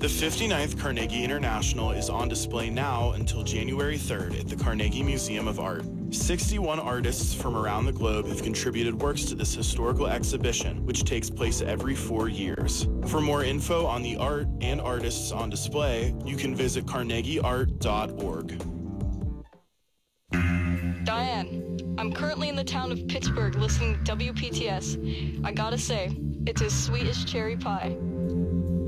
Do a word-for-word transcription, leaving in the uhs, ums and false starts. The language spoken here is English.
The fifty-ninth Carnegie International is on display now until January third at the Carnegie Museum of Art. sixty-one artists from around the globe have contributed works to this historical exhibition, which takes place every four years. For more info on the art and artists on display, you can visit carnegie art dot org. Diane, I'm currently in the town of Pittsburgh listening to W P T S. I gotta say, it's as sweet as cherry pie.